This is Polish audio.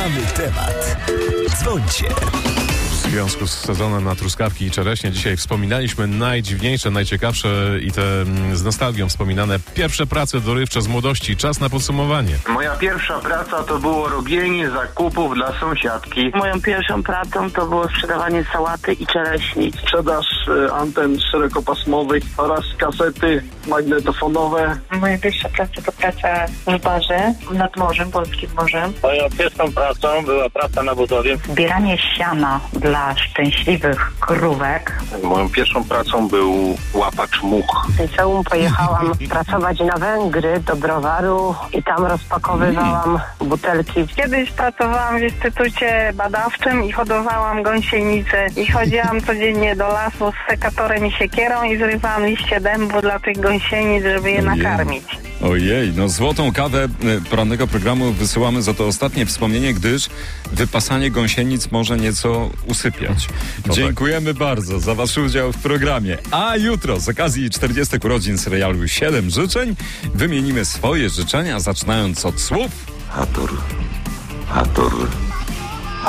Mamy temat. Dzwońcie. W związku z sezonem na truskawki i czereśnie dzisiaj wspominaliśmy najdziwniejsze, najciekawsze i te z nostalgią wspominane pierwsze prace dorywcze z młodości. Czas na podsumowanie. Moja pierwsza praca to było robienie zakupów dla sąsiadki. Moją pierwszą pracą to było sprzedawanie sałaty i czereśni. Sprzedaż anten szerokopasmowych oraz kasety magnetofonowe. Moja pierwsza praca to praca w barze nad morzem, polskim morzem. Moją pierwszą pracą była praca na budowie. Zbieranie siana dla szczęśliwych krówek. Moją pierwszą pracą był łapacz much. W liceum pojechałam pracować na Węgry do browaru i tam rozpakowywałam butelki. Kiedyś pracowałam w instytucie badawczym i hodowałam gąsienice i chodziłam codziennie do lasu z sekatorem i siekierą i zrywałam liście dębu dla tych gąsienic, żeby je nakarmić. Ojej, no złotą kawę porannego programu wysyłamy za to ostatnie wspomnienie, gdyż wypasanie gąsienic może nieco usypiać. Dziękujemy bardzo za wasz udział w programie. A jutro z okazji 40 urodzin serialu 7 życzeń wymienimy swoje życzenia, zaczynając od słów Hatur, Hatur.